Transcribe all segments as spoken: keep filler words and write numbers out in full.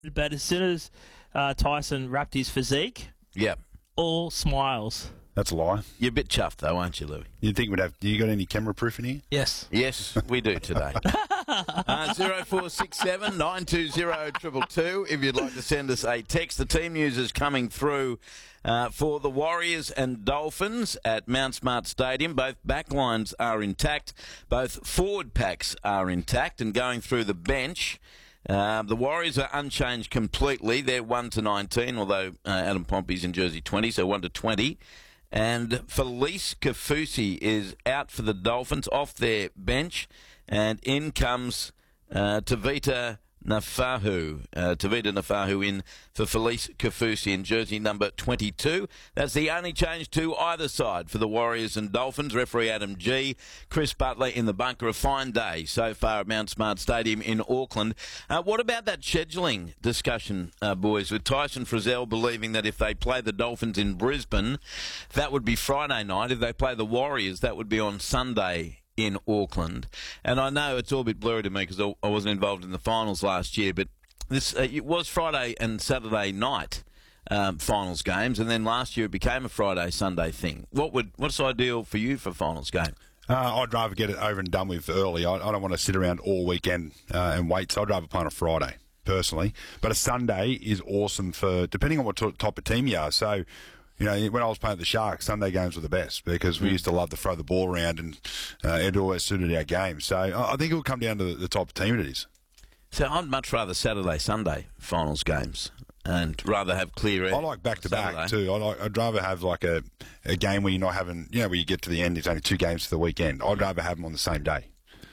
But as soon as uh, Tyson wrapped his physique, Yep. all smiles. That's a lie. You're a bit chuffed, though, aren't you, Louis? You think we'd have? You got any camera proof in here? Yes. Yes, we do today. uh, zero four six seven nine two zero two two. If you'd like to send us a text, the team news is coming through uh, for the Warriors and Dolphins at Mount Smart Stadium. Both backlines are intact. Both forward packs are intact. And going through the bench, uh, the Warriors are unchanged completely. They're one to nineteen, although uh, Adam Pompey's in jersey twenty, so one to twenty. And Felice Kafusi is out for the Dolphins, off their bench. And in comes uh, Tavita Nafahu. Uh, Tavita Nafahu in for Felice Kafusi in jersey number twenty-two. That's the only change to either side for the Warriors and Dolphins. Referee Adam G. Chris Butler in the bunker. A fine day so far at Mount Smart Stadium in Auckland. Uh, what about that scheduling discussion, uh, boys, with Tyson Frizzell believing that if they play the Dolphins in Brisbane, that would be Friday night. If they play the Warriors, that would be on Sunday in Auckland. And I know it's all a bit blurry to me because I wasn't involved in the finals last year, but this uh, it was Friday and Saturday night um, finals games, and then last year it became a Friday Sunday thing. What would what's ideal for you for finals game? Uh, I'd rather get it over and done with early. I, I don't want to sit around all weekend uh, and wait, so I'd rather play on a Friday personally. But a Sunday is awesome for depending on what t- type of team you are. So. You know, when I was playing at the Sharks, Sunday games were the best because we used to love to throw the ball around and uh, it always suited our game. So I think it will come down to the, the type of team it is. So I'd much rather Saturday, Sunday finals games and rather have clear air. I like back-to-back too. I like, I'd rather have like a, a game where you're not having, you know, where you get to the end, it's only two games for the weekend. I'd rather have them on the same day.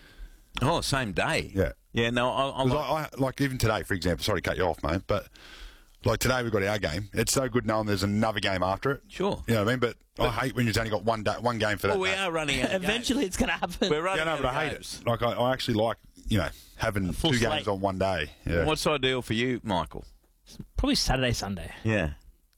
Oh, same day? Yeah. Yeah, no, I, I, like... I, I like even today, for example, sorry to cut you off, mate, but... Like today, we've got our game. It's so good knowing there's another game after it. Sure. You know what I mean? But, but I hate when you've only got one day, one game for that. Well, we day. are running out of Eventually, games. it's going to happen. We're running yeah, no, out but of I hate games. it. Like, I, I actually like, you know, having full two slate. games on one day. Yeah. What's ideal for you, Michael? Probably Saturday, Sunday. Yeah.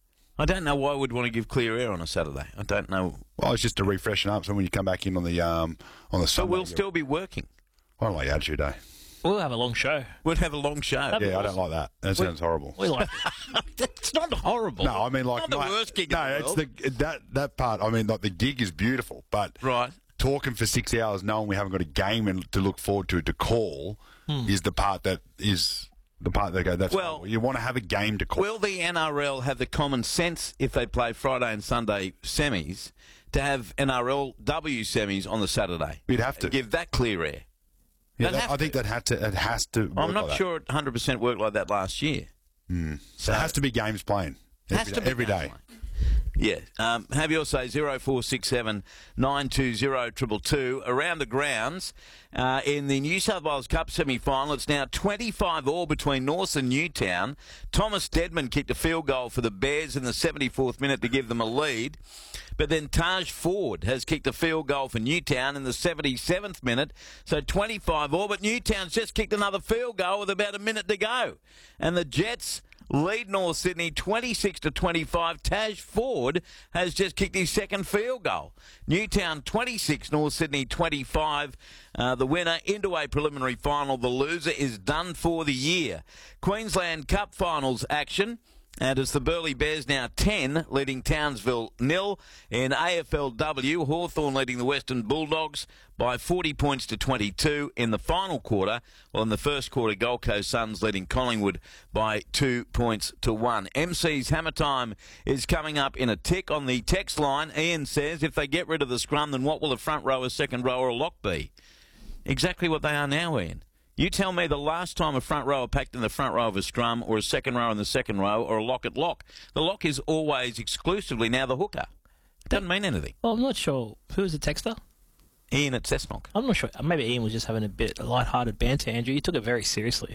I don't know why we'd want to give clear air on a Saturday. I don't know. Well, it's just to refreshen up. So when you come back in on the um on the So Sunday, we'll still be working. I don't like attitude day. We'll have a long show. We'd have a long show. That'd be Yeah, I awesome. don't like that. That sounds horrible. We like it. It's not horrible. No, I mean like not the not- worst gig No, in the it's world. the that that part. I mean, like the gig is beautiful, but Right. talking for six hours, knowing we haven't got a game and to look forward to to call, is the part that is the part that go. That's Well- horrible. You want to have a game to call. Will the N R L have the common sense if they play Friday and Sunday semis to have N R L W semis on the Saturday? We'd have to. Give that clear air. Yeah, They'd that- have I think to. that had to. It has to. work I'm not like that. sure it one hundred percent worked like that last year. So it has to be games playing Has every, to day- be every that day. way. Yeah. Um, have your say, zero four six seven nine two zero two two. Around the grounds, uh, in the New South Wales Cup semi-final, it's now twenty-five all between North and Newtown. Thomas Deadman kicked a field goal for the Bears in the seventy-fourth minute to give them a lead. But then Taj Ford has kicked a field goal for Newtown in the seventy-seventh minute. So twenty-five all, but Newtown's just kicked another field goal with about a minute to go. And the Jets lead North Sydney twenty-six to twenty-five. Taj Ford has just kicked his second field goal. Newtown twenty-six, North Sydney twenty-five. Uh, the winner into a preliminary final. The loser is done for the year. Queensland Cup finals action. And it's the Burleigh Bears now ten, leading Townsville nil. In A F L W, Hawthorn leading the Western Bulldogs by forty points to twenty-two in the final quarter. Well, in the first quarter, Gold Coast Suns leading Collingwood by two points to one. M C's Hammer Time is coming up in a tick on the text line. Ian says, if they get rid of the scrum, then what will a front row, a second row, or a lock be? Exactly what they are now, Ian. You tell me the last time a front rower packed in the front row of a scrum, or a second row in the second row, or a lock at lock. The lock is always exclusively now the hooker. It doesn't mean anything. Well, I'm not sure. Who was the texter? Ian at Cessnock. I'm not sure. Maybe Ian was just having a bit of light-hearted banter, Andrew. You took it very seriously.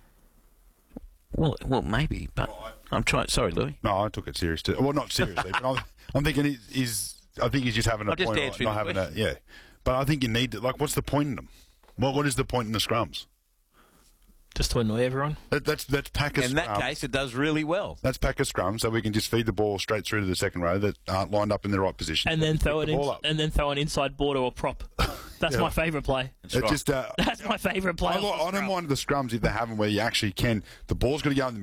Well, well, maybe, but I'm trying. Sorry, Louis. No, I took it serious too. Well, not seriously, but I'm, I'm thinking he's, he's. I think he's just having a I'm just point, answering not the having a question. yeah. But I think you need to, like, what's the point in them? What what is the point in the scrums? Just to annoy everyone. That, that's that's pack a In scrum. that case, it does really well. That's pack a scrum, so we can just feed the ball straight through to the second row that aren't lined up in the right position, And then Just throw pick it the in, ball up. and then throw an inside border or prop. That's Yeah. my favourite play. That's It right. just uh, That's my favourite play. I, off the I don't scrum. mind the scrums if they have them where you actually can. The ball's going to go in the